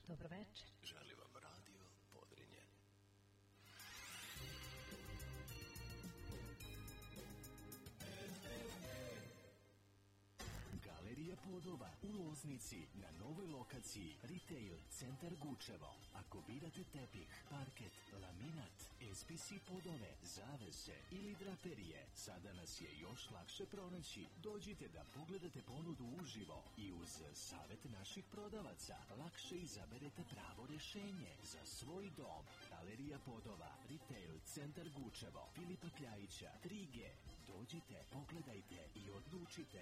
Dobro večer. Želi vam Radio Podrinje. Galerija Podova u Loznici na novoj lokaciji Retail Centar Gučevo. Ako birate tepih, parket, laminat, SPC podove, zavese ili draperije, sada nas je još lakše pronaći. Dođite da pogledate ponudu uživo i uz savjet naših prodavaca lakše izaberete pravo rješenje za svoj dom. Galerija Podova, Retail Centar Gučevo, Filipa Kljajića, 3G. Dođite, pogledajte i odlučite.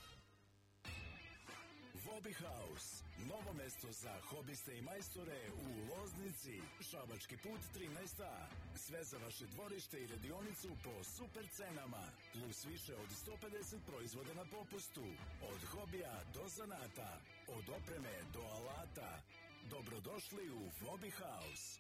Hobby House, novo mesto za hobiste i majstore u Loznici, Šabački put 13A. Sve za vaše dvorište i radionicu po super cenama, plus više od 150 proizvoda na popustu. Od hobija do zanata, od opreme do alata. Dobrodošli u Hobby House.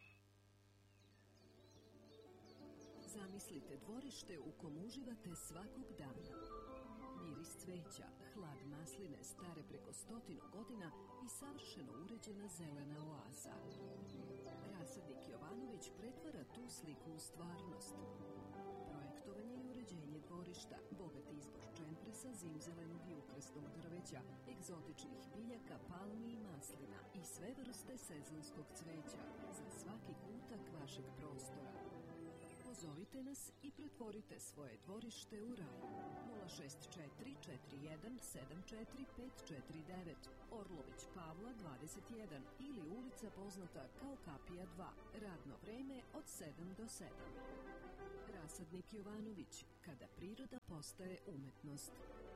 Zamislite dvorište u kom uživate svakog dana. Miris cveća, hlad masline stare preko 100 godina i savršeno uređena zelena oaza. Rasadnik Jovanović pretvara tu sliku u stvarnost. Projektovanje i uređenje dvorišta, bogat izbor čempresa, zimzelenog i ukrasnog drveća, egzotičnih biljaka, palmi i maslina i sve vrste sezonskog cveća za svaki kutak vašeg prostora. Pozovite nas i pretvorite svoje dvorište u raj. 064 41 74 549, Orlović Pavla 21 ili ulica poznata kao Kapija 2. Radno vreme od 7 do 7. Rasadnik Jovanović, kada priroda postaje umetnost.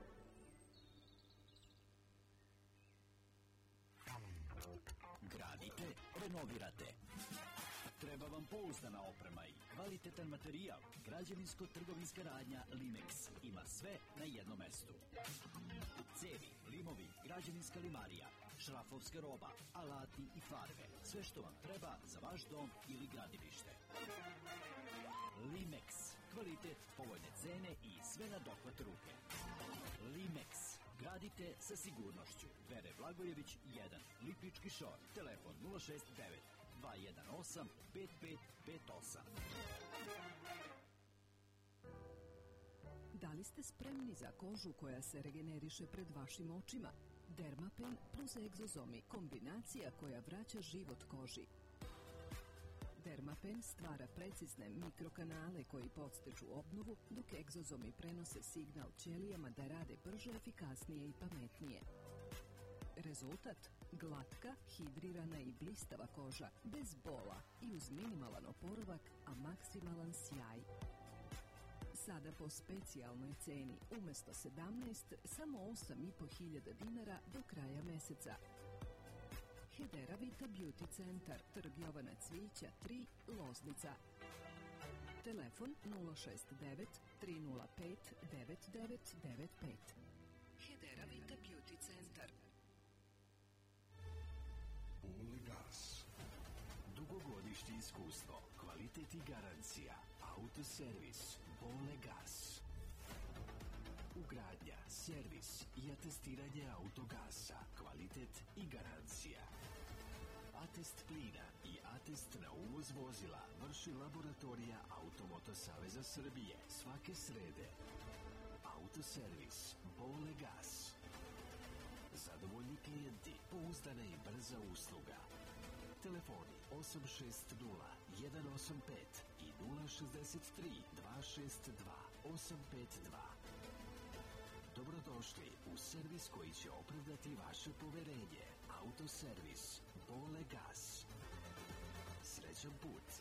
Gradite, renovirate. Treba vam pouzdana oprema i kvalitetan materijal. Građevinsko-trgovinska radnja Limex ima sve na jednom mestu. Cevi, limovi, građevinska limarija, šrafovska roba, alati i farbe. Sve što vam treba za vaš dom ili gradilište. Limex. Kvalitet, povoljne cene i sve na dohvat ruke. Limex. Gradite sa sigurnošću. Vere Blagojević 1, Lipički šor. Telefon 069 218 5558. Da li ste spremni za kožu koja se regeneriše pred vašim očima? Dermapen plus egzozomi, kombinacija koja vraća život koži. Dermapen stvara precizne mikrokanale koji podstiču obnovu, dok egzozomi prenose signal ćelijama da rade brže, efikasnije i pametnije. Rezultat? Glatka, hidrirana i blistava koža, bez bola i uz minimalan oporavak, a maksimalan sjaj. Sada po specijalnoj ceni, umjesto 17, samo 8.500 dinara do kraja meseca. Hedera Vita Beauty Centar, Trg Jovana Cvijića 3, Loznica. Telefon 069 305 9995. Hedera Vita Beauty Centar. Uligas. Dugogodišnje iskustvo, kvalitet i garancija. Autoservis Bole Gas. Ugradnja, servis i atestiranje autogasa, kvalitet i garancija. Atest plina i atest na uvoz vozila vrši laboratorija Automoto Saveza Srbije svake srede. Autoservis Bole Gas. Zadovoljni klijenti, pouzdana i brza usluga. Telefoni 860 185 i 063 262 852. Dobrodošli u servis koji će opravdati vaše poverenje. Autoservis Bole Gas. Srećan put.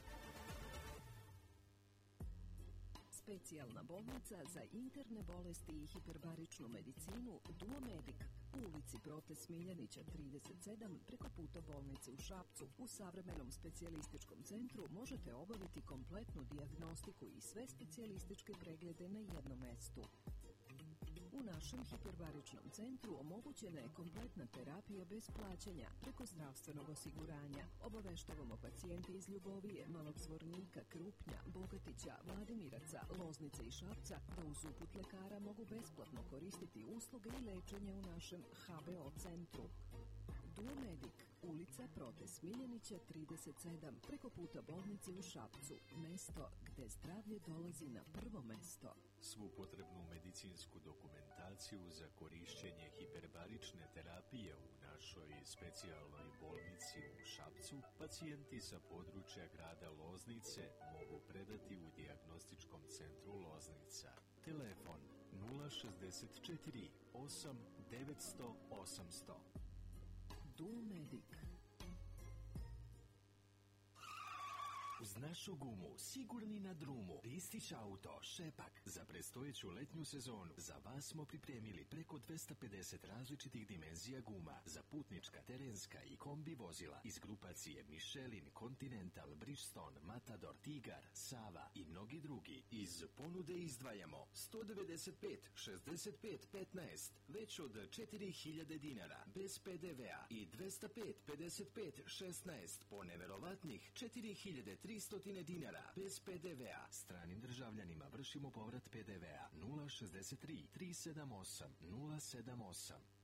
Specijalna bolnica za interne bolesti i hiperbaričnu medicinu Duomedic u ulici Prote Smiljanića 37 preko puta bolnice u Šapcu. U savremenom specijalističkom centru možete obaviti kompletnu dijagnostiku i sve specijalističke preglede na jednom mestu. U našem hiperbaričnom centru omogućena je kompletna terapija bez plaćanja preko zdravstvenog osiguranja. Obaveštavamo pacijente iz Ljubovije, Malog Zvornika, Krupnja, Bogatića, Vladimiraca, Loznice i Šapca da uz uput lekara mogu besplatno koristiti usluge i lečenje u našem HBO centru. Duomedik, ulica Prote Smiljanića 37, preko puta bolnice u Šapcu, mesto gde zdravlje dolazi na prvo mesto. Svu potrebnu medicinsku dokumentaciju za korišćenje hiperbarične terapije u našoj specijalnoj bolnici u Šapcu pacijenti sa područja grada Loznice mogu predati u dijagnostičkom centru Loznica. Telefon 064 8 900 800. Duomedik. Uz našu gumu, sigurni na drumu, Ristić auto, Šepak. Za predstojeću letnju sezonu za vas smo pripremili preko 250 različitih dimenzija guma za putnička, terenska i kombi vozila iz grupacije Michelin, Continental, Bridgestone, Matador, Tigar, Sava i mnogi drugi. Iz ponude izdvajamo 195, 65, 15, već od 4000 dinara, bez PDV-a i 205, 55, 16 po neverovatnih 4300 dinara, bez PDV-a. Stranim državljanima vršimo povrat PDV-a 063 378 078.